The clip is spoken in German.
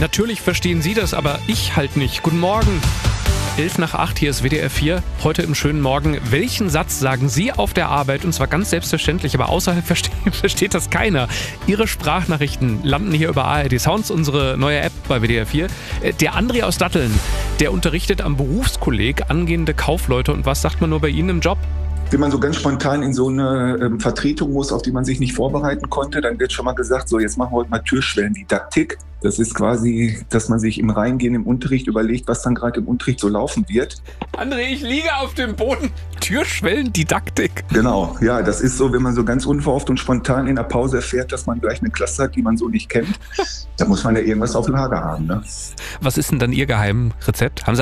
Natürlich verstehen Sie das, aber ich halt nicht. Guten Morgen. 7:11, hier ist WDR 4. Heute im schönen Morgen. Welchen Satz sagen Sie auf der Arbeit? Und zwar ganz selbstverständlich, aber außerhalb versteht das keiner. Ihre Sprachnachrichten landen hier über ARD Sounds, unsere neue App bei WDR 4. Der André aus Datteln, der unterrichtet am Berufskolleg angehende Kaufleute. Und was sagt man nur bei Ihnen im Job? Wenn man so ganz spontan in so eine Vertretung muss, auf die man sich nicht vorbereiten konnte, dann wird schon mal gesagt, so jetzt machen wir heute mal Türschwellendidaktik. Das ist quasi, dass man sich im Reingehen im Unterricht überlegt, was dann gerade im Unterricht so laufen wird. André, ich liege auf dem Boden. Türschwellendidaktik. Genau, ja, das ist so, wenn man so ganz unverhofft und spontan in der Pause erfährt, dass man gleich eine Klasse hat, die man so nicht kennt. Da muss man ja irgendwas auf Lager haben, ne? Was ist denn dann Ihr Geheimrezept? Haben Sie